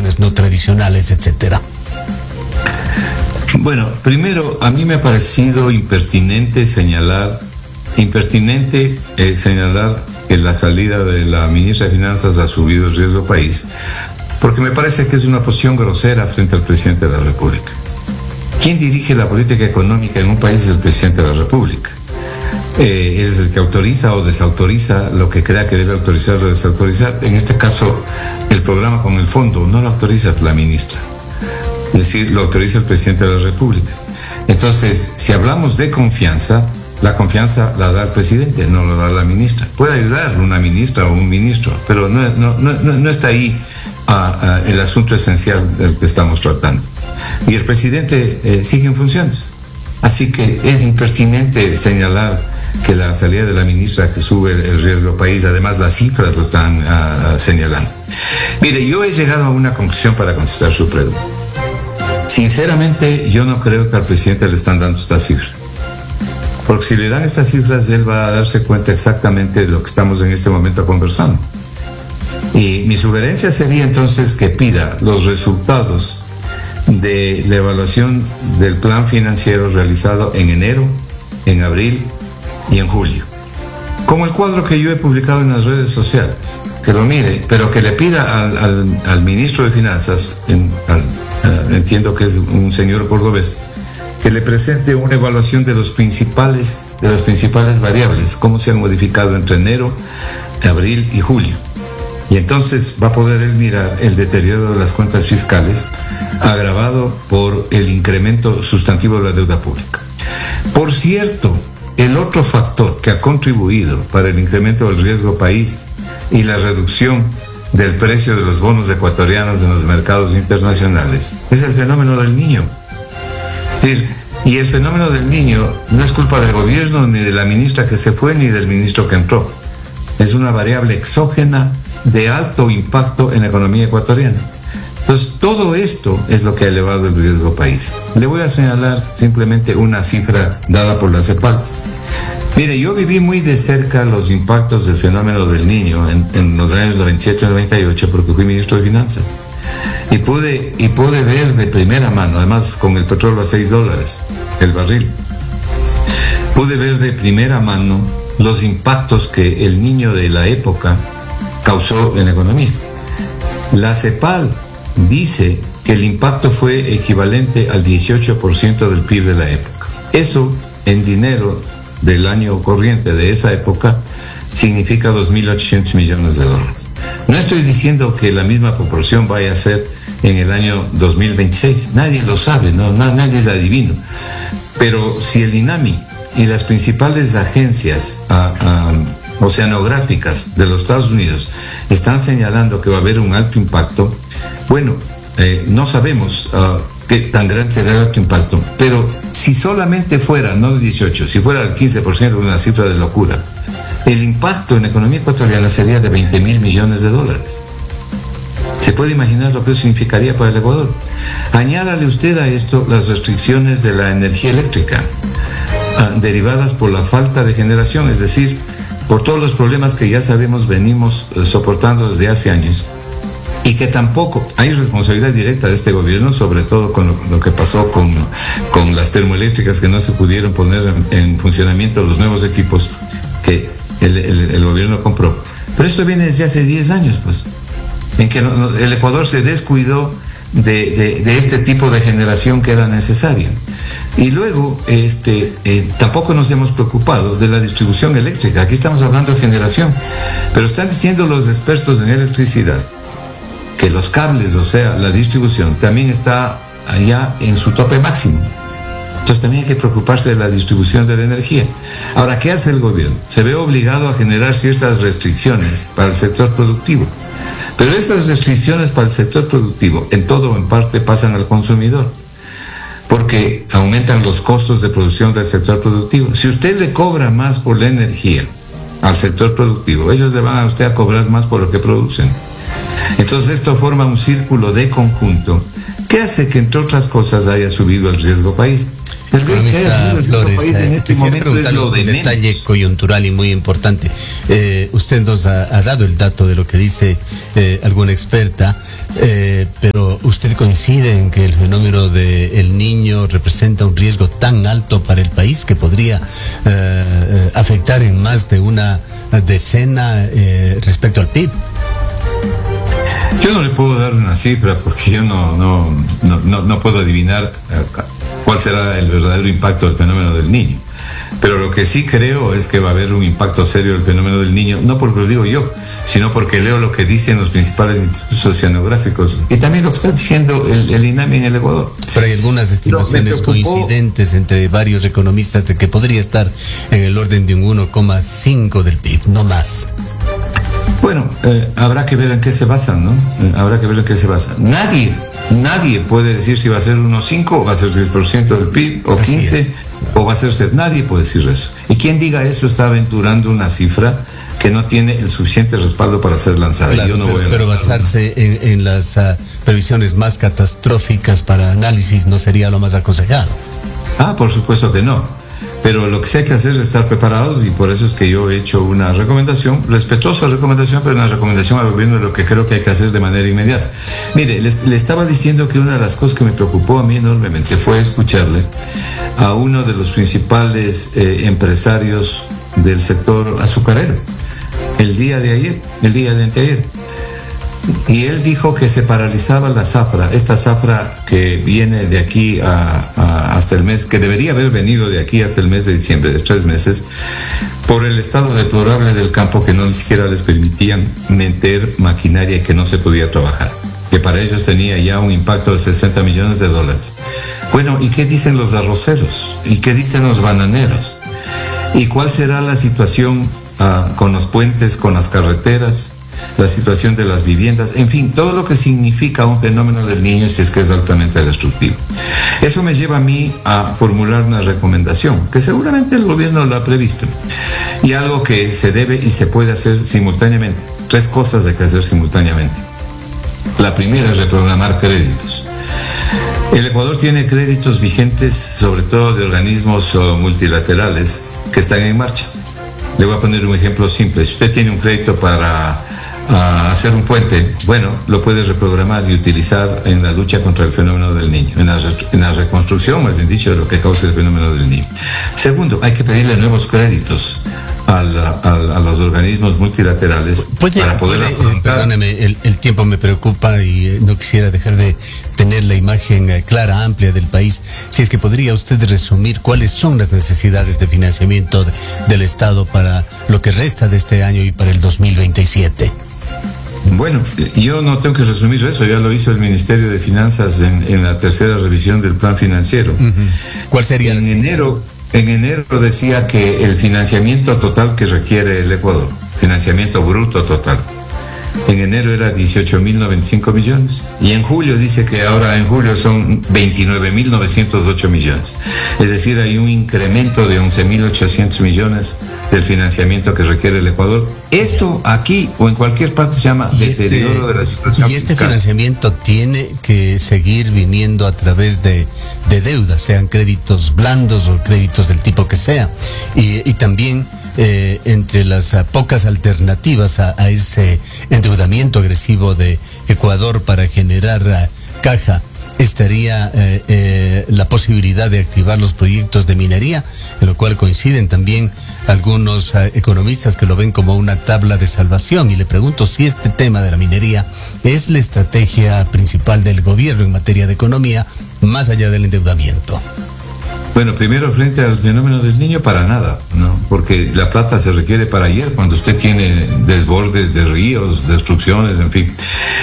inversiones no tradicionales, etcétera? Bueno, primero, a mí me ha parecido impertinente señalar que la salida de la ministra de Finanzas ha subido el riesgo país, porque me parece que es una posición grosera frente al presidente de la República. ¿Quién dirige la política económica en un país? Es el presidente de la República. Es el que autoriza o desautoriza lo que crea que debe autorizar o desautorizar. En este caso, el programa con el fondo no lo autoriza la ministra. Es decir, lo autoriza el presidente de la República. Entonces, si hablamos de confianza, la confianza la da el presidente, no la da la ministra. Puede ayudar una ministra o un ministro, pero no está ahí el asunto esencial del que estamos tratando. Y el presidente sigue en funciones. Así que es impertinente señalar que la salida de la ministra que sube el riesgo país, además las cifras lo están señalando. Mire, yo he llegado a una conclusión para contestar su pregunta. Sinceramente, yo no creo que al presidente le están dando esta cifra. Porque si le dan estas cifras, él va a darse cuenta exactamente de lo que estamos en este momento conversando. Y mi sugerencia sería entonces que pida los resultados de la evaluación del plan financiero realizado en enero, en abril y en julio. Como el cuadro que yo he publicado en las redes sociales, que lo mire, pero que le pida al ministro de Finanzas, entiendo que es un señor cordobés, que le presente una evaluación de las principales variables, cómo se han modificado entre enero, abril y julio. Y entonces va a poder él mirar el deterioro de las cuentas fiscales agravado por el incremento sustantivo de la deuda pública. Por cierto, el otro factor que ha contribuido para el incremento del riesgo país y la reducción del precio de los bonos ecuatorianos en los mercados internacionales es el fenómeno del Niño. Y el fenómeno del Niño no es culpa del gobierno, ni de la ministra que se fue, ni del ministro que entró. Es una variable exógena de alto impacto en la economía ecuatoriana. Entonces, todo esto es lo que ha elevado el riesgo país. Le voy a señalar simplemente una cifra dada por la CEPAL. Mire, yo viví muy de cerca los impactos del fenómeno del Niño en los años 97 y 98 porque fui ministro de Finanzas. Y pude ver de primera mano, además con el petróleo a $6 el barril, pude ver de primera mano los impactos que el Niño de la época causó en la economía. La CEPAL dice que el impacto fue equivalente al 18% del PIB de la época. Eso en dinero del año corriente de esa época significa $2.800 millones. No estoy diciendo que la misma proporción vaya a ser en el año 2026, nadie lo sabe, nadie es adivino. Pero si el INAMI y las principales agencias oceanográficas de los Estados Unidos están señalando que va a haber un alto impacto, bueno, no sabemos qué tan grande será el alto impacto, pero si solamente fuera, no el 18, si fuera el 15%, una cifra de locura, el impacto en la economía ecuatoriana sería de $20.000 millones. ¿Se puede imaginar lo que eso significaría para el Ecuador? Añádale usted a esto las restricciones de la energía eléctrica derivadas por la falta de generación, es decir, por todos los problemas que ya sabemos venimos soportando desde hace años y que tampoco hay responsabilidad directa de este gobierno, sobre todo con lo que pasó con las termoeléctricas que no se pudieron poner en funcionamiento los nuevos equipos que el gobierno compró. Pero esto viene desde hace 10 años, pues, en que el Ecuador se descuidó de este tipo de generación que era necesaria. Y luego, tampoco nos hemos preocupado de la distribución eléctrica. Aquí estamos hablando de generación, pero están diciendo los expertos en electricidad que los cables, o sea, la distribución, también está allá en su tope máximo. Entonces también hay que preocuparse de la distribución de la energía. Ahora, ¿qué hace el gobierno? Se ve obligado a generar ciertas restricciones para el sector productivo. Pero esas restricciones para el sector productivo, en todo o en parte, pasan al consumidor, porque aumentan los costos de producción del sector productivo. Si usted le cobra más por la energía al sector productivo, ellos le van a usted a cobrar más por lo que producen. Entonces esto forma un círculo de conjunto que hace que, entre otras cosas, haya subido el riesgo país. El riesgo que haya subido el riesgo país en este momento es lo de un menos. detalle coyuntural y muy importante. Usted nos ha dado el dato de lo que dice alguna experta, pero pero ¿usted coincide en que el fenómeno del Niño representa un riesgo tan alto para el país que podría afectar en más de una decena respecto al PIB? Yo no le puedo dar una cifra porque yo no puedo adivinar cuál será el verdadero impacto del fenómeno del Niño. Pero lo que sí creo es que va a haber un impacto serio del fenómeno del Niño, no porque lo digo yo, sino porque leo lo que dicen los principales institutos oceanográficos y también lo que está diciendo el INAMI en el Ecuador. Pero hay algunas estimaciones coincidentes entre varios economistas de que podría estar en el orden de un 1,5 del PIB, no más. Bueno, habrá que ver en qué se basan, ¿no? Habrá que ver en qué se basan. Nadie puede decir si va a ser 1,5 o va a ser 10% del PIB o 15 o va a ser, nadie puede decir eso. Y quien diga eso está aventurando una cifra que no tiene el suficiente respaldo para ser lanzada. Claro, yo no voy a pero basarse en las previsiones más catastróficas para análisis no sería lo más aconsejado. Por supuesto que no. Pero lo que sí hay que hacer es estar preparados y por eso es que yo he hecho una recomendación, respetuosa recomendación, pero una recomendación al gobierno de lo que creo que hay que hacer de manera inmediata. Mire, le estaba diciendo que una de las cosas que me preocupó a mí enormemente fue escucharle a uno de los principales empresarios del sector azucarero el día de anteayer. Y él dijo que se paralizaba la zafra, esta zafra que viene de aquí hasta el mes, que debería haber venido de aquí hasta el mes de diciembre, de 3 meses, por el estado deplorable del campo que no ni siquiera les permitían meter maquinaria y que no se podía trabajar, que para ellos tenía ya un impacto de $60 millones. Bueno, ¿y qué dicen los arroceros? ¿Y qué dicen los bananeros? ¿Y cuál será la situación con los puentes, con las carreteras? La situación de las viviendas, en fin, todo lo que significa un fenómeno del Niño si es que es altamente destructivo. Eso me lleva a mí a formular una recomendación, que seguramente el gobierno lo ha previsto, y algo que se debe y se puede hacer simultáneamente. 3 cosas hay que hacer simultáneamente. La primera es reprogramar créditos. El Ecuador tiene créditos vigentes, sobre todo de organismos multilaterales, que están en marcha. Le voy a poner un ejemplo simple. Si usted tiene un crédito para hacer un puente, bueno, lo puede reprogramar y utilizar en la lucha contra el fenómeno del Niño, en la reconstrucción, más bien dicho, de lo que causa el fenómeno del Niño. Segundo, hay que pedirle nuevos créditos a los organismos multilaterales para poder perdóneme, el tiempo me preocupa y no quisiera dejar de tener la imagen clara, amplia del país. Si es que podría usted resumir cuáles son las necesidades de financiamiento del Estado para lo que resta de este año y para el 2027. Bueno, yo no tengo que resumir eso, ya lo hizo el Ministerio de Finanzas en la tercera revisión del plan financiero. ¿Cuál sería? En enero decía que el financiamiento total que requiere el Ecuador, financiamiento bruto total, en enero era 18.095 millones y en julio dice que ahora en julio son 29.908 millones. Es decir, hay un incremento de 11.800 millones del financiamiento que requiere el Ecuador. Esto aquí o en cualquier parte se llama deterioro de la situación y este fiscal. financiamiento tiene que seguir viniendo a través de deuda, sean créditos blandos o créditos del tipo que sea, y también entre las pocas alternativas a ese endeudamiento agresivo de Ecuador para generar caja estaría la posibilidad de activar los proyectos de minería, en lo cual coinciden también algunos economistas que lo ven como una tabla de salvación, y le pregunto si este tema de la minería es la estrategia principal del gobierno en materia de economía, más allá del endeudamiento. Bueno, primero, frente al fenómeno del Niño, para nada, ¿no? Porque la plata se requiere para ayer, cuando usted tiene desbordes de ríos, destrucciones, en fin.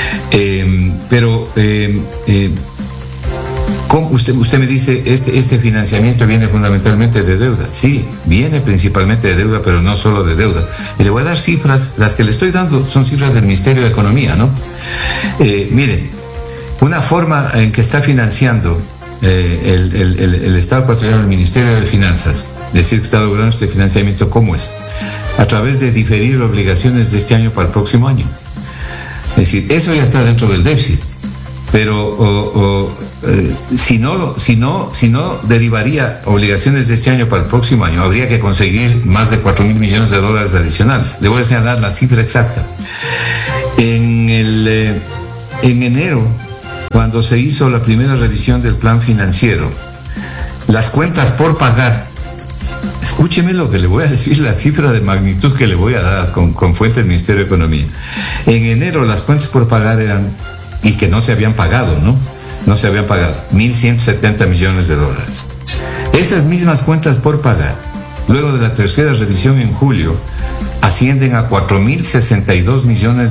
¿Cómo usted me dice, este financiamiento viene fundamentalmente de deuda? Sí, viene principalmente de deuda, pero no solo de deuda. Y le voy a dar cifras, las que le estoy dando son cifras del Ministerio de Economía, ¿no? Miren, una forma en que está financiando el Estado ecuatoriano, el Ministerio de Finanzas, decir que está logrando este financiamiento, ¿cómo es? A través de diferir obligaciones de este año para el próximo año. Es decir, eso ya está dentro del déficit, pero si no derivaría obligaciones de este año para el próximo año, habría que conseguir más de $4.000 millones adicionales. Le voy a señalar la cifra exacta. En enero cuando se hizo la primera revisión del plan financiero, las cuentas por pagar, escúcheme lo que le voy a decir, la cifra de magnitud que le voy a dar con fuente del Ministerio de Economía. En enero las cuentas por pagar eran, y que no se habían pagado, no se habían pagado, $1.170 millones. Esas mismas cuentas por pagar, luego de la tercera revisión en julio, ascienden a $4.062 millones